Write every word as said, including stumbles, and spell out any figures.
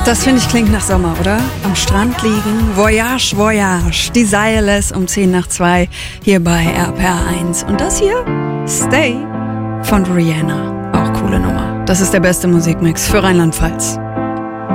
Das finde ich klingt nach Sommer, oder? Am Strand liegen, Voyage, Voyage, Desireless um zehn nach zwei hier bei R P R eins. Und das hier, Stay von Rihanna. Auch coole Nummer. Das ist der beste Musikmix für Rheinland-Pfalz.